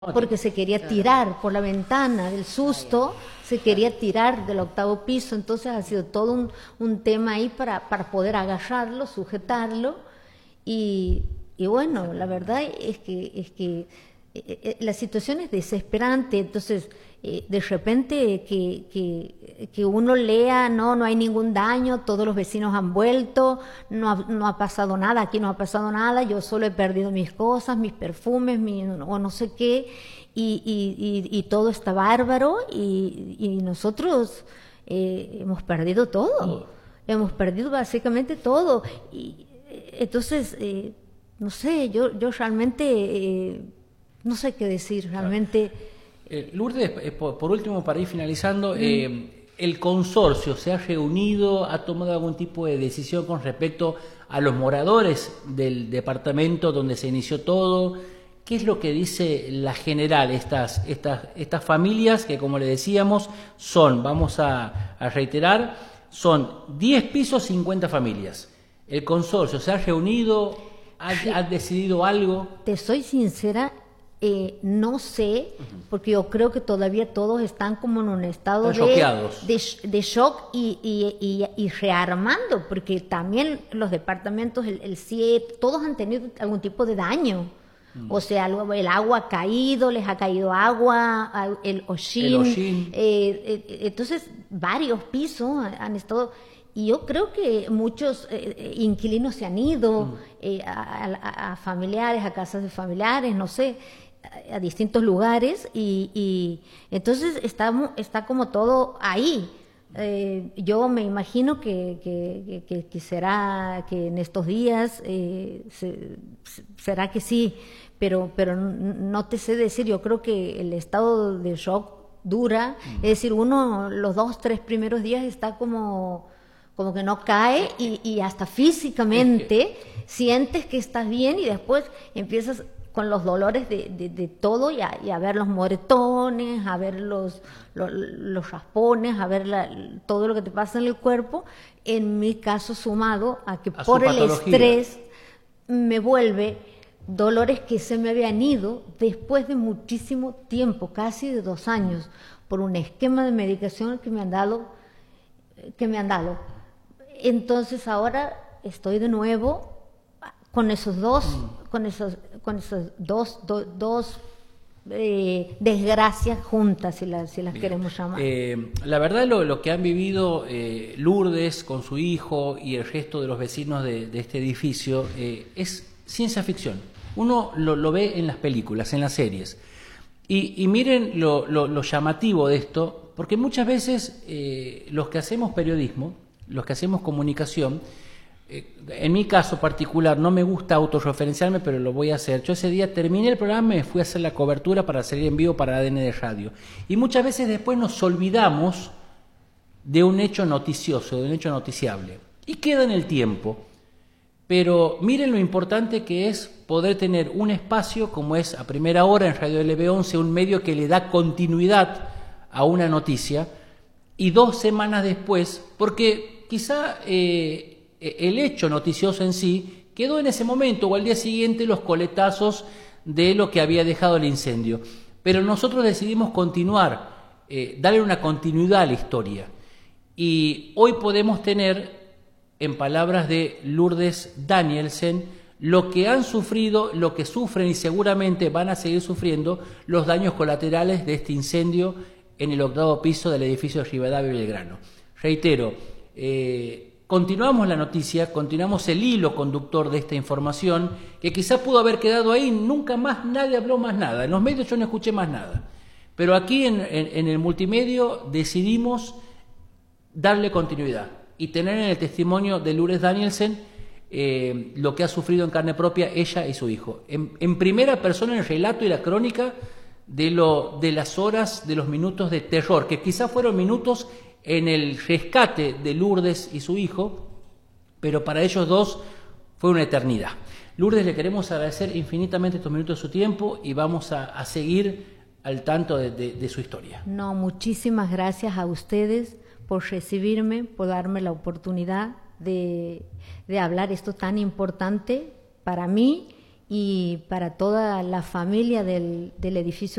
porque se quería tirar por la ventana del susto, se quería tirar del 8º piso, entonces ha sido todo un tema ahí para poder agarrarlo, sujetarlo, y bueno, la verdad es que la situación es desesperante, entonces de repente que uno lea, no hay ningún daño, todos los vecinos han vuelto, no ha pasado nada, aquí no ha pasado nada, yo solo he perdido mis cosas, mis perfumes, o no sé qué, y todo está bárbaro, y nosotros hemos perdido todo, hemos perdido básicamente todo, y entonces, no sé, yo realmente no sé qué decir, realmente. Lourdes, por último, para ir finalizando, ¿el consorcio se ha reunido, ha tomado algún tipo de decisión con respecto a los moradores del departamento donde se inició todo? ¿Qué es lo que dice la general, estas familias que, como le decíamos, vamos a reiterar, son 10 pisos, 50 familias? ¿El consorcio se ha reunido? ¿Ha decidido algo? Te soy sincera, no sé, porque yo creo que todavía todos están como en un estado de shock y rearmando, porque también los departamentos, el 7, todos han tenido algún tipo de daño. O sea, el agua ha caído, les ha caído agua, el hollín. Entonces, varios pisos han estado. Y yo creo que muchos inquilinos se han ido a familiares, a casas de familiares, no sé, a distintos lugares, y entonces está como todo ahí. Yo me imagino que será que en estos días será que sí, pero no te sé decir. Yo creo que el estado de shock dura, es decir, uno los 2-3 primeros días está como que no cae, y hasta físicamente sientes que estás bien, y después empiezas con los dolores de todo, y a ver los moretones, a ver los raspones, a ver todo lo que te pasa en el cuerpo. En mi caso, sumado a que por el estrés me vuelve dolores que se me habían ido después de muchísimo tiempo, casi de 2 años, por un esquema de medicación que me han dado. Entonces ahora estoy de nuevo con esos dos desgracias juntas, si las queremos llamar. La verdad, lo que han vivido Lourdes con su hijo y el resto de los vecinos de este edificio es ciencia ficción. Uno lo ve en las películas, en las series. Y miren lo llamativo de esto, porque muchas veces los que hacemos periodismo, los que hacemos comunicación, en mi caso particular, no me gusta autorreferenciarme, pero lo voy a hacer. Yo ese día terminé el programa y me fui a hacer la cobertura para salir en vivo para ADN de Radio. Y muchas veces después nos olvidamos de un hecho noticioso, de un hecho noticiable. Y queda en el tiempo. Pero miren lo importante que es poder tener un espacio como es A Primera Hora en Radio LB11, un medio que le da continuidad a una noticia, y 2 semanas después, porque quizá el hecho noticioso en sí quedó en ese momento, o al día siguiente los coletazos de lo que había dejado el incendio. Pero nosotros decidimos continuar, darle una continuidad a la historia. Y hoy podemos tener, en palabras de Lourdes Danielsen, lo que han sufrido, lo que sufren y seguramente van a seguir sufriendo los daños colaterales de este incendio en el 8º piso del edificio de Rivadavia y Belgrano. Reitero, continuamos la noticia, continuamos el hilo conductor de esta información, que quizá pudo haber quedado ahí, nunca más nadie habló más nada, en los medios yo no escuché más nada, pero aquí en el multimedio decidimos darle continuidad y tener en el testimonio de Lourdes Danielsen lo que ha sufrido en carne propia ella y su hijo, en primera persona, el relato y la crónica de las horas, de los minutos de terror, que quizá fueron minutos en el rescate de Lourdes y su hijo, pero para ellos dos fue una eternidad. Lourdes, le queremos agradecer infinitamente estos minutos de su tiempo, y vamos a seguir al tanto de su historia. No, muchísimas gracias a ustedes por recibirme, por darme la oportunidad de hablar esto tan importante para mí y para toda la familia del edificio